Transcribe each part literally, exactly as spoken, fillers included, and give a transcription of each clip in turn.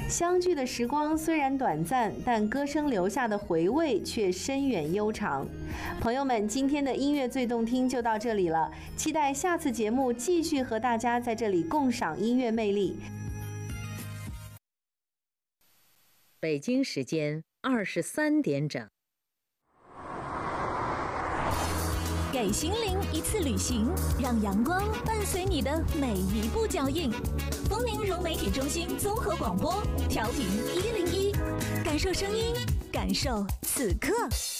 相聚的时光虽然短暂，但歌声留下的回味却深远悠长。朋友们，今天的音乐最动听就到这里了，期待下次节目继续和大家在这里共赏音乐魅力。 北京时间二十三点整。 给心灵一次旅行，让阳光伴随你的每一步脚印。丰宁融媒体中心综合广播，调频一零一，感受声音，感受此刻。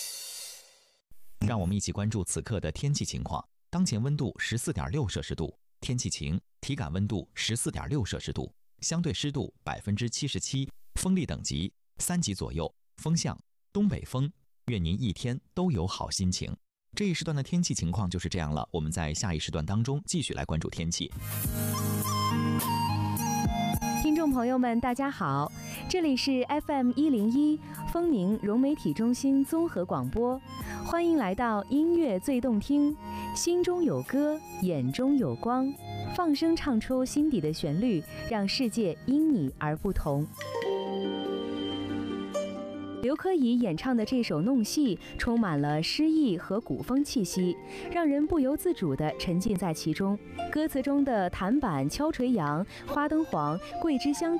让我们一起关注此刻的天气情况。当前温度十四点六摄氏度，天气晴，体感温度十四点六摄氏度，相对湿度百分之七十七，风力等级三级左右，风向东北风。愿您一天都有好心情。这一时段的天气情况就是这样了，我们在下一时段当中继续来关注天气。 听众朋友们，大家好，这里是 F M 一零一丰宁融媒体中心综合广播，欢迎来到音乐最动听，心中有歌，眼中有光，放声唱出心底的旋律，让世界因你而不同。刘珂怡演唱的这首《弄戏》充满了诗意和古风气息，让人不由自主地沉浸在其中。歌词中的弹板、敲锤扬、花灯黄、桂枝香等